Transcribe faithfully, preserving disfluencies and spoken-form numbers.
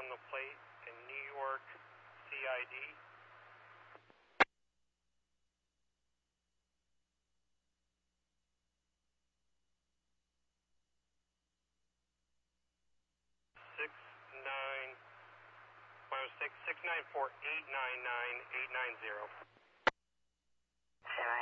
on the plate in New York C I D. Six nine, my mistake, six nine four eight nine nine eight nine zero. Sarah